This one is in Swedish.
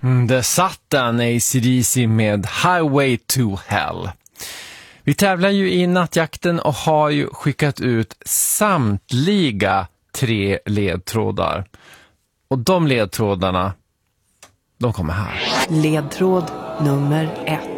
Där satt den AC/DC med Highway to Hell. Vi tävlar ju i nattjakten och har ju skickat ut samtliga 3 ledtrådar. Och de ledtrådarna, de kommer här. Ledtråd nummer 1.